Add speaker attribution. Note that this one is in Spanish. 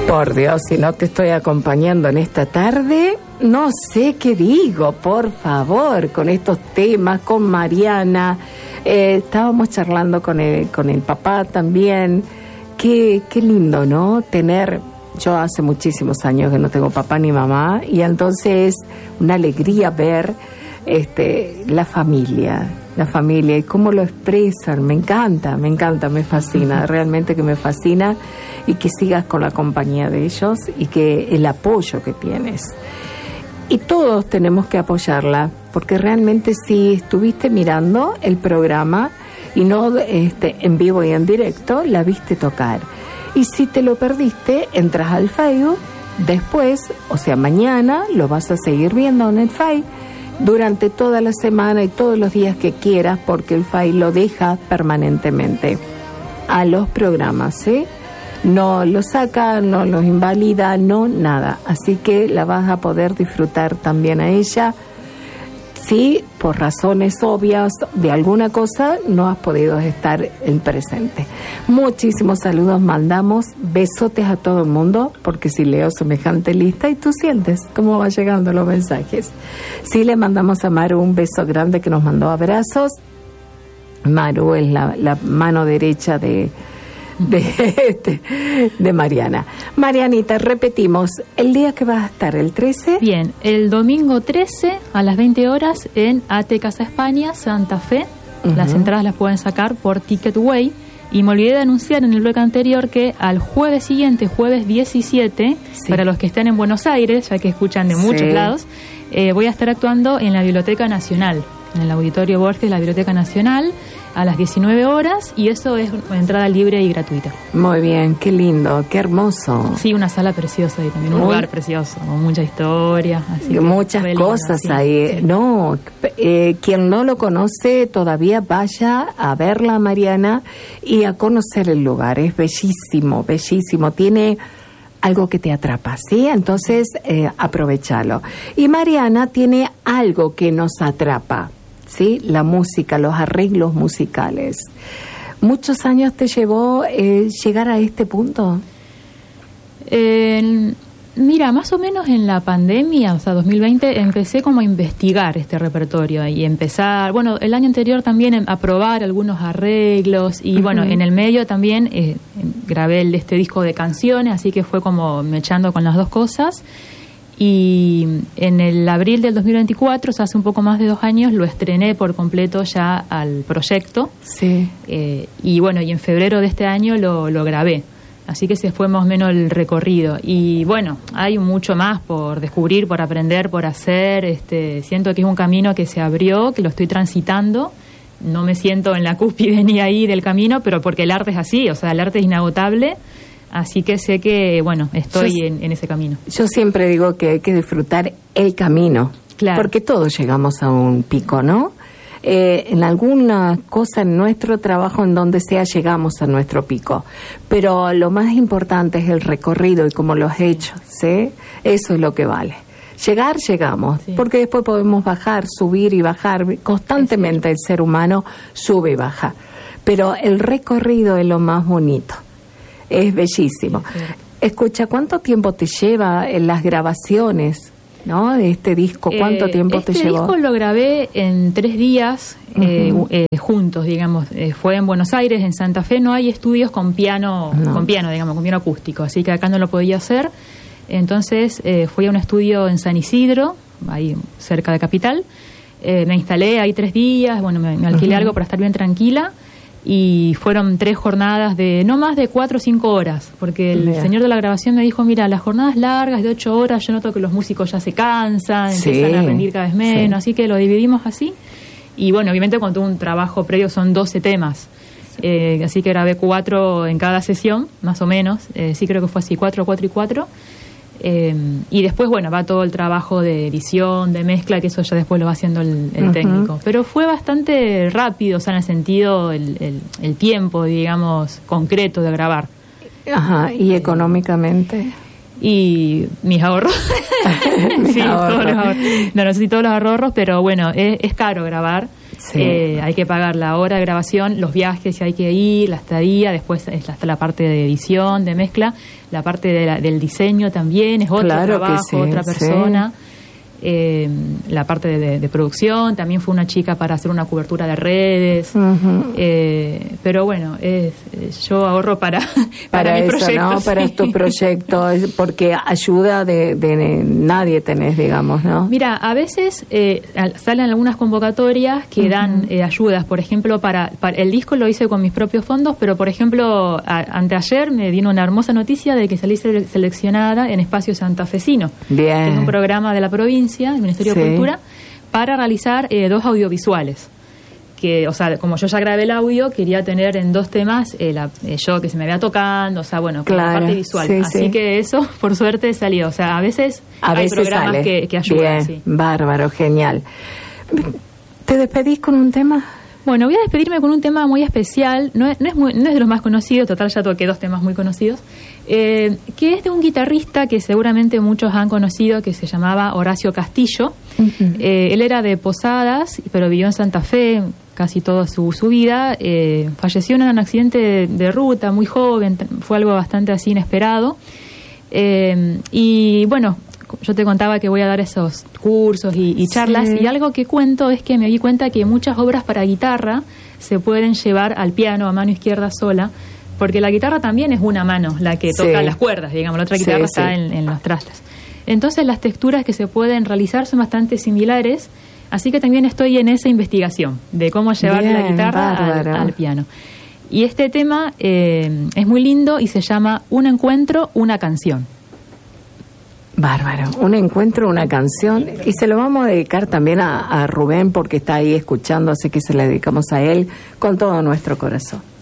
Speaker 1: Por Dios, si no te estoy acompañando en esta tarde, no sé qué digo, por favor, con estos temas, con Mariana. Estábamos charlando con el papá también. Qué lindo, ¿no? Yo hace muchísimos años que no tengo papá ni mamá, y entonces una alegría ver la familia y cómo lo expresan. Me encanta, me fascina, realmente que me fascina, y que sigas con la compañía de ellos y que el apoyo que tienes. Y todos tenemos que apoyarla, porque realmente si estuviste mirando el programa y no en vivo y en directo, la viste tocar. Y si te lo perdiste, entras al Facebook después, o sea, mañana lo vas a seguir viendo en el Facebook durante toda la semana y todos los días que quieras, porque el Facebook lo deja permanentemente a los programas, ¿sí? No los saca, no los invalida, no nada. Así que la vas a poder disfrutar también a ella. Si por razones obvias de alguna cosa no has podido estar en presente. Muchísimos saludos mandamos, besotes a todo el mundo, porque si leo semejante lista y tú sientes cómo van llegando los mensajes. Sí, le mandamos a Maru un beso grande, que nos mandó abrazos. Maru es la mano derecha de Mariana. Marianita, repetimos, el día que vas a estar, el 13.
Speaker 2: Bien, el domingo 13 a las 20 horas en AT Casa España, Santa Fe. Las entradas las pueden sacar por Ticketway. Y me olvidé de anunciar en el bloque anterior que al jueves siguiente, jueves 17, para los que estén en Buenos Aires, ya que escuchan de muchos lados, voy a estar actuando en la Biblioteca Nacional, en el Auditorio Borges de la Biblioteca Nacional, a las 19 horas, y eso es entrada libre y gratuita.
Speaker 1: Muy bien, qué lindo, qué hermoso.
Speaker 2: Sí, una sala preciosa y también un lugar precioso, con mucha historia. Así
Speaker 1: muchas cosas ahí. No, quien no lo conoce todavía, vaya a verla, Mariana, y a conocer el lugar. Es bellísimo, bellísimo. Tiene algo que te atrapa, ¿sí? Entonces, aprovechalo. Y Mariana tiene algo que nos atrapa, ¿sí? La música, los arreglos musicales. ¿Muchos años te llevó llegar a este punto?
Speaker 2: Mira, más o menos en la pandemia, o sea, 2020, empecé como a investigar este repertorio y empezar, bueno, el año anterior también a probar algunos arreglos y bueno, en el medio también grabé este disco de canciones, así que fue como me echando con las dos cosas. Y en el abril del 2024, o sea, hace un poco más de 2 años, lo estrené por completo ya al proyecto.
Speaker 1: Sí.
Speaker 2: Y bueno, y en febrero de este año lo grabé. Así que ese fue más o menos el recorrido. Y bueno, hay mucho más por descubrir, por aprender, por hacer. Siento que es un camino que se abrió, que lo estoy transitando. No me siento en la cúspide ni ahí del camino, pero porque el arte es así, o sea, el arte es inagotable. Así que sé que, bueno, estoy en ese camino.
Speaker 1: Yo siempre digo que hay que disfrutar el camino.
Speaker 2: Claro.
Speaker 1: Porque todos llegamos a un pico, ¿no? En alguna cosa en nuestro trabajo, en donde sea, llegamos a nuestro pico. Pero lo más importante es el recorrido y cómo lo has hecho, ¿sí? Eso es lo que vale. Llegamos, sí. Porque después podemos bajar, subir y bajar. Constantemente el ser humano sube y baja. Pero el recorrido es lo más bonito. Es bellísimo. Sí. Escucha, ¿cuánto tiempo te lleva en las grabaciones, ¿no? De este disco? ¿Cuánto tiempo te llevó?
Speaker 2: Este disco lo grabé en 3 días juntos, digamos. Fue en Buenos Aires, en Santa Fe. No hay estudios con piano, con piano acústico, así que acá no lo podía hacer. Entonces fui a un estudio en San Isidro, ahí cerca de Capital. Me instalé ahí 3 días, bueno, me alquilé algo para estar bien tranquila. Y fueron 3 jornadas de no más de 4 o 5 horas, porque el señor de la grabación me dijo, mira, las jornadas largas de 8 horas, yo noto que los músicos ya se cansan, empiezan a rendir cada vez menos, así que lo dividimos así. Y bueno, obviamente cuando tuve un trabajo previo son 12 temas, así que grabé 4 en cada sesión, más o menos, sí creo que fue así, 4 y 4. Y después, bueno, va todo el trabajo de edición, de mezcla, que eso ya después lo va haciendo el técnico. Pero fue bastante rápido, o sea, en el sentido, el tiempo, digamos, concreto de grabar.
Speaker 1: Ajá, ¿y económicamente?
Speaker 2: Y mis ahorros. Sí, todos los ahorros. No sé si todos los ahorros, pero bueno, es caro grabar.
Speaker 1: Sí.
Speaker 2: Hay que pagar la hora de grabación, los viajes si hay que ir, la estadía, después está la parte de edición, de mezcla, la parte del diseño también, es otro trabajo,
Speaker 1: sí,
Speaker 2: otra persona. La parte de producción, también fue una chica para hacer una cobertura de redes, pero bueno, yo ahorro para mis
Speaker 1: eso,
Speaker 2: proyectos,
Speaker 1: ¿no? Para tu proyecto, porque ayuda de nadie tenés, digamos, ¿no?
Speaker 2: Mira, a veces salen algunas convocatorias que dan ayudas, por ejemplo, para el disco lo hice con mis propios fondos, pero por ejemplo, anteayer me vino una hermosa noticia de que salí seleccionada en Espacio Santafesino,
Speaker 1: Bien.
Speaker 2: que es un programa de la provincia, el Ministerio de Cultura, para realizar 2 audiovisuales. Que, o sea, como yo ya grabé el audio, quería tener en 2 temas yo que se me vea tocando, o sea, bueno, con la parte visual. Así que eso, por suerte, salió. O sea, a veces hay programas que ayudan.
Speaker 1: Bien, bárbaro, genial. ¿Te despedís con un tema?
Speaker 2: Bueno, voy a despedirme con un tema muy especial, no es de los más conocidos, total ya toqué 2 temas muy conocidos, que es de un guitarrista que seguramente muchos han conocido, que se llamaba Horacio Castillo. Él era de Posadas, pero vivió en Santa Fe casi toda su vida. Falleció en un accidente de ruta, muy joven, fue algo bastante así inesperado. Y bueno, yo te contaba que voy a dar esos cursos y charlas, y algo que cuento es que me di cuenta que muchas obras para guitarra se pueden llevar al piano a mano izquierda sola, porque la guitarra también es una mano la que toca las cuerdas, digamos, la otra guitarra está en los trastes. Entonces las texturas que se pueden realizar son bastante similares, así que también estoy en esa investigación de cómo llevar la guitarra al piano. Y este tema es muy lindo y se llama Un encuentro, una canción.
Speaker 1: Bárbaro, un encuentro, una canción, y se lo vamos a dedicar también a Rubén porque está ahí escuchando, así que se le dedicamos a él con todo nuestro corazón.